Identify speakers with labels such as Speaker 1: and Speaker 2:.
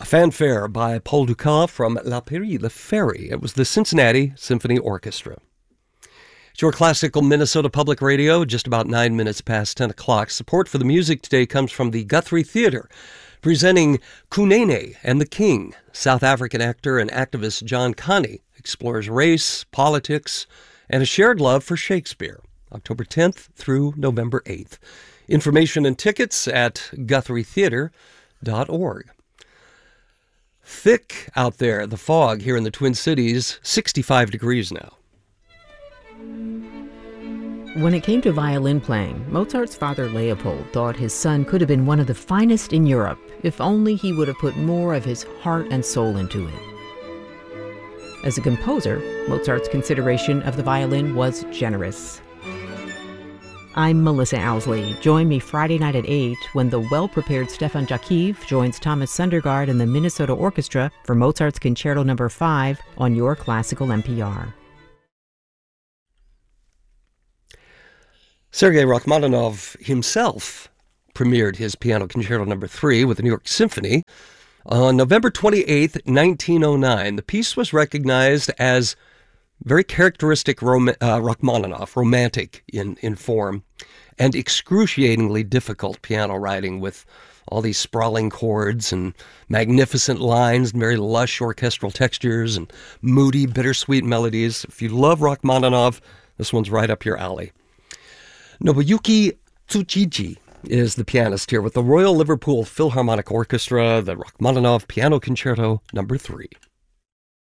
Speaker 1: A fanfare by Paul Dukas from La Prairie, the Ferry. It was the Cincinnati Symphony Orchestra. It's your classical Minnesota Public Radio, just about 9 minutes past 10 o'clock. Support for the music today comes from the Guthrie Theatre, presenting Kunene and the King. South African actor and activist John Kani explores race, politics, and a shared love for Shakespeare. October 10th through November 8th. Information and tickets at GuthrieTheatre.org. Thick out there, the fog here in the Twin Cities, 65 degrees now.
Speaker 2: When it came to violin playing, Mozart's father Leopold thought his son could have been one of the finest in Europe if only he would have put more of his heart and soul into it. As a composer, Mozart's consideration of the violin was generous. I'm Melissa Owsley. Join me Friday night at 8 when the well-prepared Stefan Jakiv joins Thomas Sundergaard and the Minnesota Orchestra for Mozart's Concerto No. 5 on your classical NPR.
Speaker 1: Sergei Rachmaninoff himself premiered his Piano Concerto No. 3 with the New York Symphony on November 28, 1909. The piece was recognized as very characteristic Rachmaninoff, romantic in form, and excruciatingly difficult piano writing with all these sprawling chords and magnificent lines and very lush orchestral textures and moody, bittersweet melodies. If you love Rachmaninoff, this one's right up your alley. Nobuyuki Tsuchiji is the pianist here with the Royal Liverpool Philharmonic Orchestra, the Rachmaninoff Piano Concerto No. 3.